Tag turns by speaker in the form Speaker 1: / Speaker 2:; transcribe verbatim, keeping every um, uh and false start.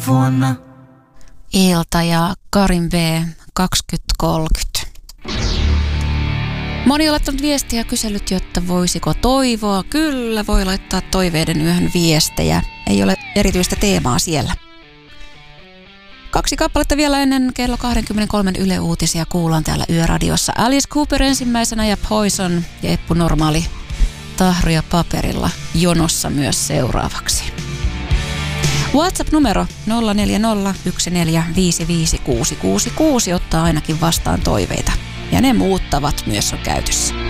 Speaker 1: vuonna.
Speaker 2: Ilta ja Karin B kaksituhattakolmekymmentä. Moni on laittanut viestiä ja kysellyt, jotta voisiko toivoa. Kyllä, voi laittaa toiveiden yöhön viestejä. Ei ole erityistä teemaa siellä. Kaksi kappaletta vielä ennen kello kaksikymmentäkolme Yle Uutisia kuullaan täällä Yöradiossa. Alice Cooper ensimmäisenä ja Poison ja Eppu Normaali tahroja paperilla jonossa myös seuraavaksi. WhatsApp-numero nolla neljä nolla yksi neljä viisi viisi kuusi kuusi kuusi ottaa ainakin vastaan toiveita. Ja ne muuttavat myös on käytössä.